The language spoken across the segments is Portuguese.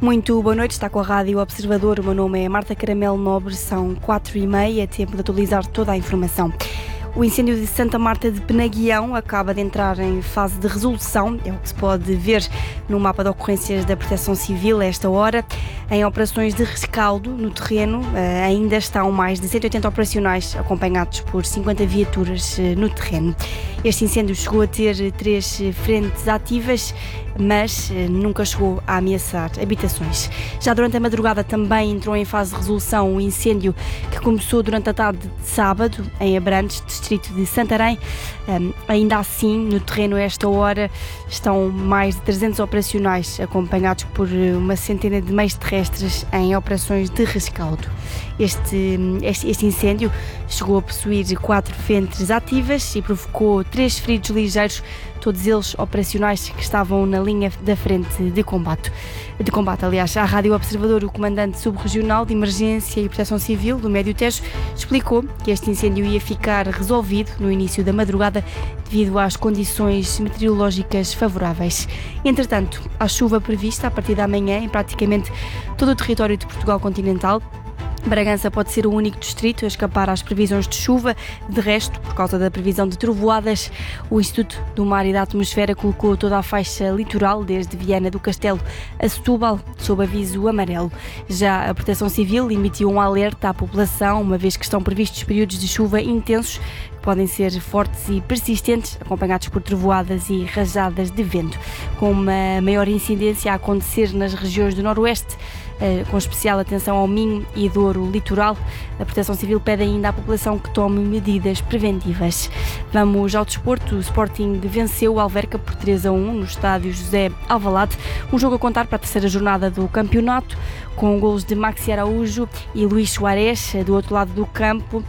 Muito boa noite, está com a Rádio Observador. O meu nome é Marta Caramelo Nobre, são 4h30, tempo de atualizar toda a informação. O incêndio de Santa Marta de Penaguião acaba de entrar em fase de resolução, é o que se pode ver no mapa de ocorrências da Proteção Civil a esta hora. Em operações de rescaldo no terreno, ainda estão mais de 180 operacionais, acompanhados por 50 viaturas no terreno. Este incêndio chegou a ter 3 frentes ativas, mas nunca chegou a ameaçar habitações. Já durante a madrugada também entrou em fase de resolução o incêndio que começou durante a tarde de sábado, em Abrantes, distrito de Santarém. Ainda assim, no terreno a esta hora estão mais de 300 operacionais, acompanhados por uma centena de meios terrestres em operações de rescaldo. Este incêndio chegou a possuir 4 frentes ativas e provocou 3 feridos ligeiros, todos eles operacionais que estavam na linha da frente de combate. Aliás, à Rádio Observador, o comandante subregional de Emergência e Proteção Civil do Médio Tejo explicou que este incêndio ia ficar resolvido no início da madrugada devido às condições meteorológicas favoráveis. Entretanto, há chuva prevista a partir da manhã em praticamente todo o território de Portugal continental. Bragança pode ser o único distrito a escapar às previsões de chuva. De resto, por causa da previsão de trovoadas, o Instituto do Mar e da Atmosfera colocou toda a faixa litoral, desde Viana do Castelo a Setúbal, sob aviso amarelo. Já a Proteção Civil emitiu um alerta à população, uma vez que estão previstos períodos de chuva intensos, que podem ser fortes e persistentes, acompanhados por trovoadas e rajadas de vento, com uma maior incidência a acontecer nas regiões do Noroeste, com especial atenção ao Minho e Douro litoral. A Proteção Civil pede ainda à população que tome medidas preventivas. Vamos ao desporto. O Sporting venceu o Alverca por 3-1 no estádio José Alvalade, um jogo a contar para a terceira jornada do campeonato, com golos de Maxi Araújo e Luís Soares do outro lado do campo.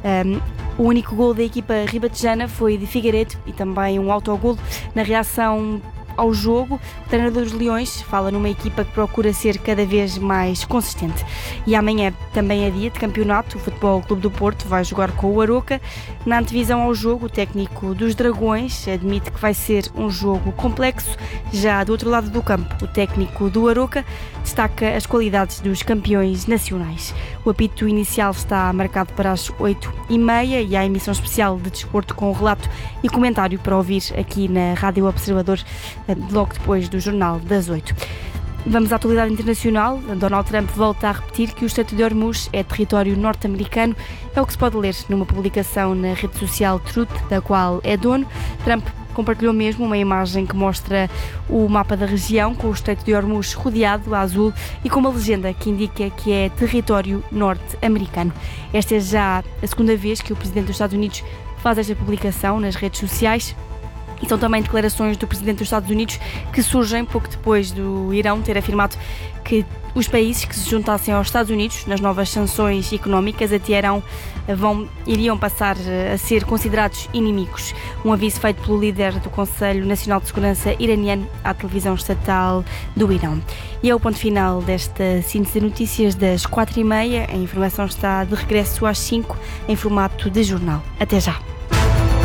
O único gol da equipa ribatejana foi de Figueiredo e também um autogolo. Na reação ao jogo, o treinador dos Leões fala numa equipa que procura ser cada vez mais consistente. E amanhã também é dia de campeonato. O Futebol Clube do Porto vai jogar com o Aroca. Na antevisão ao jogo, o técnico dos Dragões admite que vai ser um jogo complexo. Já do outro lado do campo, o técnico do Aroca destaca as qualidades dos campeões nacionais. O apito inicial está marcado para as 8h30 e há emissão especial de desporto com relato e comentário para ouvir aqui na Rádio Observador, logo depois do Jornal das 8. Vamos à atualidade internacional. Donald Trump volta a repetir que o Estreito de Hormuz é território norte-americano. É o que se pode ler numa publicação na rede social Truth, da qual é dono. Trump compartilhou mesmo uma imagem que mostra o mapa da região, com o Estreito de Hormuz rodeado a azul e com uma legenda que indica que é território norte-americano. Esta é já a segunda vez que o presidente dos Estados Unidos faz esta publicação nas redes sociais. E são também declarações do presidente dos Estados Unidos que surgem pouco depois do Irão ter afirmado que os países que se juntassem aos Estados Unidos nas novas sanções económicas a Teherão iriam passar a ser considerados inimigos. Um aviso feito pelo líder do Conselho Nacional de Segurança iraniano à televisão estatal do Irão. E é o ponto final desta síntese de notícias das 4h30. A informação está de regresso às 5 em formato de jornal. Até já!